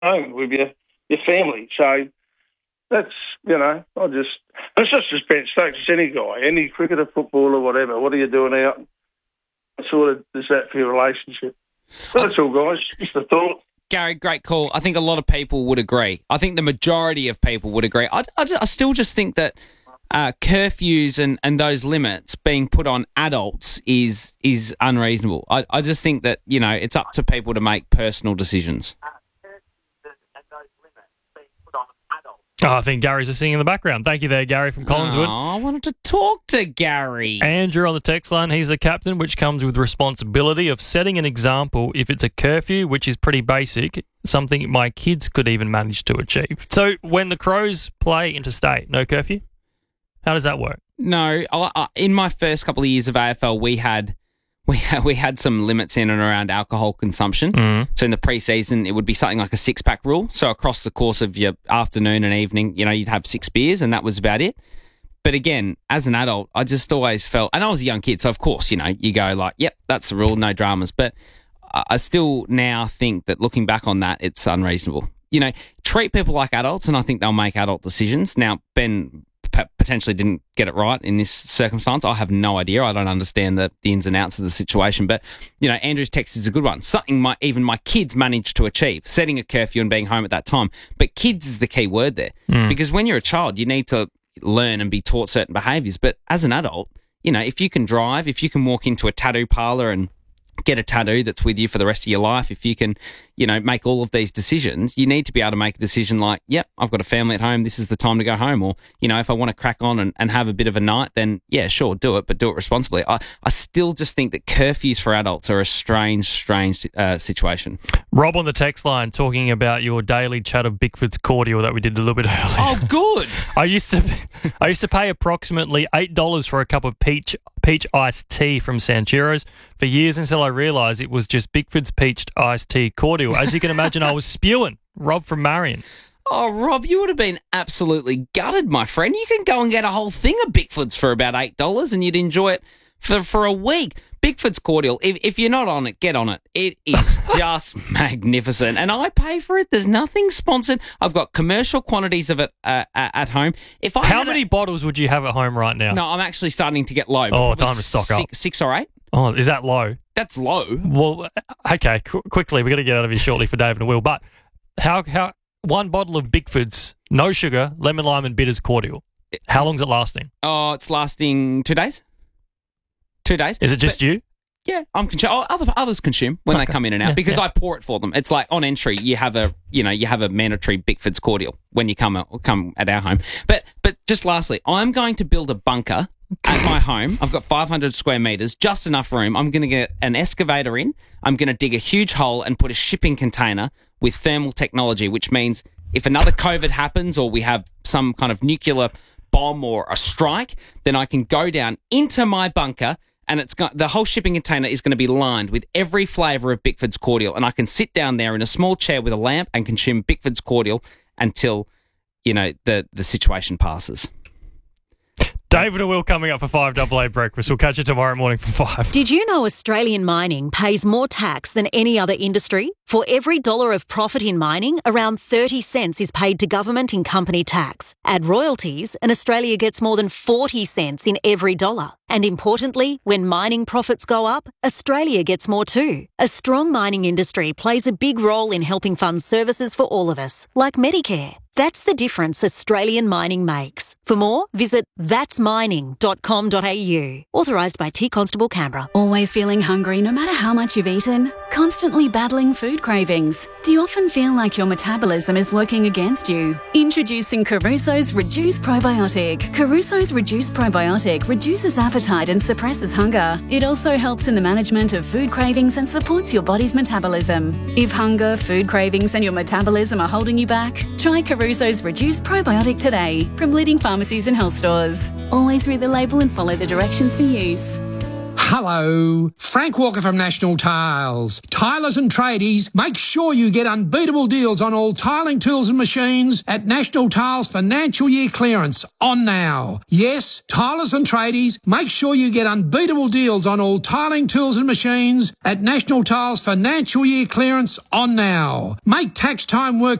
home with your family. So that's, it's just as Ben Stokes, it's any guy, any cricketer, footballer, whatever. What are you doing out? What sort of is that for your relationship? So that's all, guys. Just a thought. Gary, great call. I think a lot of people would agree. I think the majority of people would agree. I still just think that curfews and those limits being put on adults is unreasonable. I just think that, it's up to people to make personal decisions. Oh, I think Gary's just singing in the background. Thank you there, Gary from Collinswood. Oh, I wanted to talk to Gary. Andrew on the text line, he's the captain, which comes with responsibility of setting an example if it's a curfew, which is pretty basic, something my kids could even manage to achieve. So when the Crows play interstate, no curfew? How does that work? No, in my first couple of years of AFL, we had some limits in and around alcohol consumption. So in the pre-season, it would be something like a 6-pack rule. So across the course of your afternoon and evening, you'd have 6 beers and that was about it. But again, as an adult, I just always felt, and I was a young kid, so of course, you go like, yep, that's the rule, no dramas. But I still now think that looking back on that, it's unreasonable. Treat people like adults and I think they'll make adult decisions. Now, Ben potentially didn't get it right in this circumstance. I have no idea. I don't understand the ins and outs of the situation. But, Andrew's text is a good one. Something even my kids managed to achieve, setting a curfew and being home at that time. But kids is the key word there. Because when you're a child, you need to learn and be taught certain behaviours. But as an adult, if you can drive, if you can walk into a tattoo parlour and get a tattoo that's with you for the rest of your life, if you can, make all of these decisions, you need to be able to make a decision like, yep, I've got a family at home, this is the time to go home. Or, if I want to crack on and have a bit of a night, then yeah, sure, do it, but do it responsibly. I still just think that curfews for adults are a strange situation. Rob on the text line talking about your daily chat of Bickford's cordial that we did a little bit earlier. Oh, good. I used to pay approximately $8 for a cup of peach iced tea from Sanchero's for years until I realised it was just Bickford's peach iced tea cordial. As you can imagine, I was spewing. Rob from Marion. Oh, Rob, you would have been absolutely gutted, my friend. You can go and get a whole thing of Bickford's for about $8 and you'd enjoy it for a week. Bickford's cordial, if you're not on it, get on it. It is just magnificent. And I pay for it. There's nothing sponsored. I've got commercial quantities of it at home. How many bottles would you have at home right now? No, I'm actually starting to get low. Oh, time to stock up. 6 or 8. Oh, is that low? That's low. Well, okay, quickly, we're going to get out of here shortly for David and Will. But how one bottle of Bickford's, no sugar, lemon, lime and bitters cordial, how long's it lasting? Oh, it's lasting 2 days. 2 days. Is it just you? Yeah, I'm others consume when they come in and out because I pour it for them. It's like on entry, you have a mandatory Bickford's cordial when you come at our home. But just lastly, I'm going to build a bunker at my home. I've got 500 square metres, just enough room. I'm going to get an excavator in. I'm going to dig a huge hole and put a shipping container with thermal technology, which means if another COVID happens or we have some kind of nuclear bomb or a strike, then I can go down into my bunker and the whole shipping container is going to be lined with every flavour of Bickford's cordial, and I can sit down there in a small chair with a lamp and consume Bickford's cordial until, the situation passes. David and Will coming up for 5AA breakfast. We'll catch you tomorrow morning from 5. Did you know Australian mining pays more tax than any other industry? For every dollar of profit in mining, around 30 cents is paid to government in company tax. Add royalties, and Australia gets more than 40 cents in every dollar. And importantly, when mining profits go up, Australia gets more too. A strong mining industry plays a big role in helping fund services for all of us, like Medicare. That's the difference Australian mining makes. For more, visit thatsmining.com.au. Authorised by T Constable Canberra. Always feeling hungry no matter how much you've eaten? Constantly battling food cravings? Do you often feel like your metabolism is working against you? Introducing Caruso's Reduce Probiotic. Caruso's Reduce Probiotic reduces appetite and suppresses hunger. It also helps in the management of food cravings and supports your body's metabolism. If hunger, food cravings and your metabolism are holding you back, try Caruso's Reduce Probiotic today from leading pharmacies and health stores. Always read the label and follow the directions for use. Hello, Frank Walker from National Tiles. Tilers and tradies, make sure you get unbeatable deals on all tiling tools and machines at National Tiles financial year clearance on now. Yes, tilers and tradies, make sure you get unbeatable deals on all tiling tools and machines at National Tiles financial year clearance on now. Make tax time work